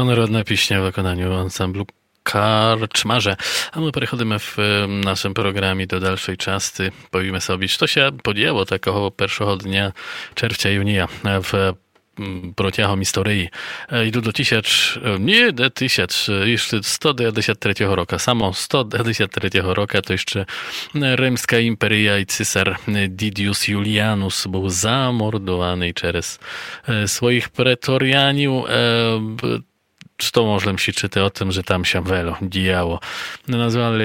Международная пісня в виконанні ансамблю Karczmarze. A my przechodzimy w naszym programie do dalszej części. Powiemy sobie, co się podziało takiego pierwszego dnia czerwca junia w протягом історії. Йду до nie do 193 року. Samo 193 roku to jeszcze Rzymska imperia i cesar Didius Julianus był zamordowany przez swoich pretorianiów. Co można myśleć o tym, że tam się wiele działo. Nazwali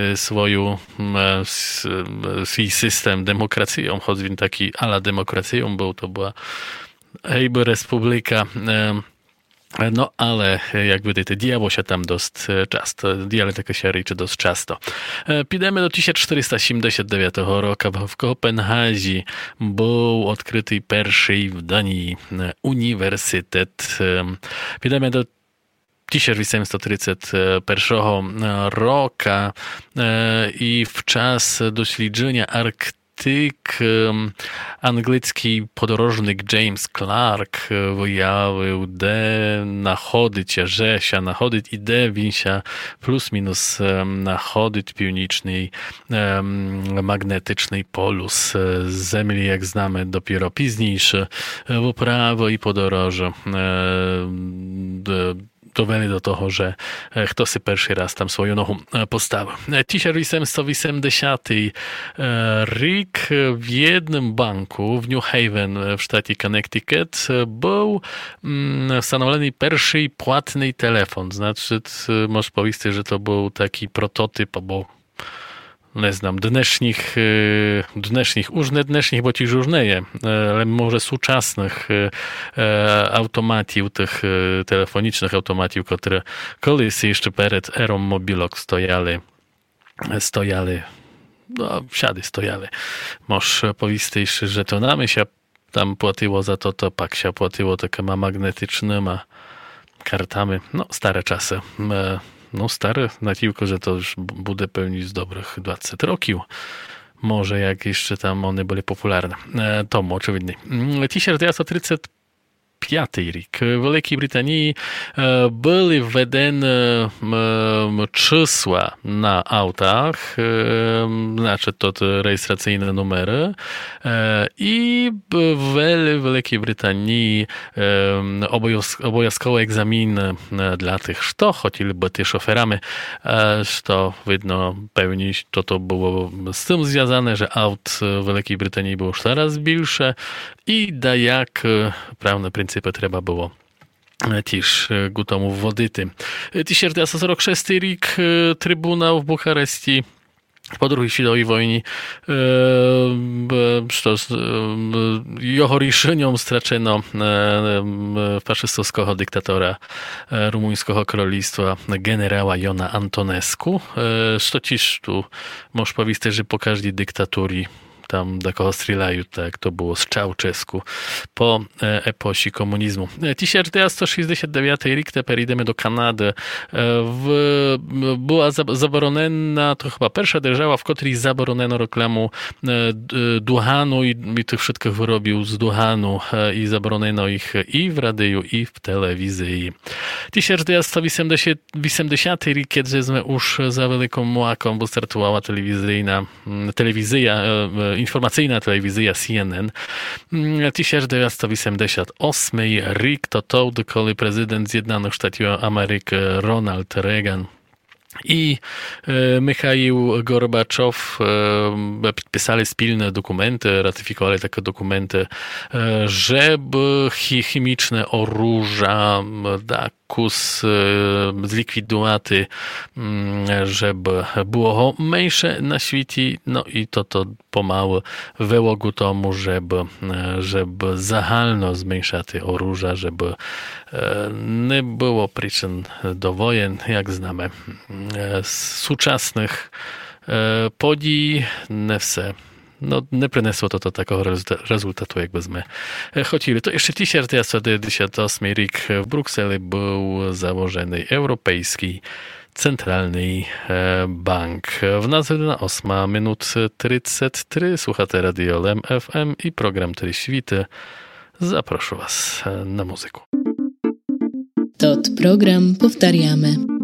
swój system demokracją, choć taki ala demokracją był, to była Ejby Republika, no ale jakby te działo się tam dość często, diale takie się ryczy dość często. Pidemy do 1479 roku. W Kopenhadze był odkryty pierwszy w Danii uniwersytet. Pidemy do 1831 roku i w czas doświadczenia Arktyki angielski podróżnik James Clark wyjawił, że się nachodzić i він się plus minus nachodzić pioniczny magnetyczny polus Ziemi, jak znamy, dopiero późniejsze wyprawy i podróże doweli do toho, że kto si pierwszy raz tam swoją nogą postawił. 1880 rok w jednym banku w New Haven w sztacie Connecticut był ustanowiony pierwszy płatny telefon. Znaczy, możesz powiedzieć, że to był taki prototyp, bo nie znam, dnešních, už ne dnešních, bo tiež už nie je, ale może súčasných automatів, tych telefonicznych automatів, które колись jeszcze перед erą mobilok stojali, no, wsiady stojali. Możesz powiedzieć, że to nami się tam płaciło za to pak się płaciło takimi magnetycznymi kartami. No, stare czasy. No stare, na tylko, że to już będzie pełnić z dobrych 20 roków. Może jak jeszcze tam one były popularne. To oczywiście. 1935 rok. W Wielkiej Brytanii były wwedene czysła na autach, znaczy to te rejestracyjne numery, i w Wielkiej Brytanii obowiązkowe egzaminy dla tych, kto chcieliby być szoferami, co widno pewnie to było z tym związane, że aut w Wielkiej Brytanii było już coraz większe i da jak prawne pryncypy trzeba było też gotomu wodity. 1946 rok Trybunał w Bukareszcie po II światowej wojnie jego решением straczono faszystowskiego dyktatora rumuńskiego królestwa generała Jona Antonescu. Co też tu możesz powiedzieć, że po każdej dyktaturii tam do kogo strzelają, tak to było z Czałczesku po eposi komunizmu. 1969 rok, teraz idziemy do Kanady. Była zabroniona, to chyba pierwsza держава, w której zabroniono reklamę duhanu i tych wszystkich wyrobił z duhanu i zabroniono ich i w radiu, i w telewizji. 1980 rok, kiedy już za wielką młaką wystartowała telewizja informacyjna telewizja CNN. 1988 rok to wtedy, kiedy prezydent Zjednoczonych Stanów Ameryki Ronald Reagan i Michał Gorbaczow podpisali wspólne dokumenty, ratyfikowali takie dokumenty, żeby chemiczne oręża zlikwidować, żeby było mniejsze na świecie, no i to pomału było ku tomu, żeby zahalno zmniejszać oręża, żeby nie było przyczyn do wojen, jak znamy. Z współczesnych podii nie wse. No, nie przyniosło to takiego rezultatu, jakbyśmy chcieli. To jeszcze 1998 rok w Brukseli był założony Europejski Centralny Bank. W nazwie na 8 minut 33 słuchacie Radio LEM FM i program Tyle Świty. Zaproszę was na muzykę. To Тот програм повторяме.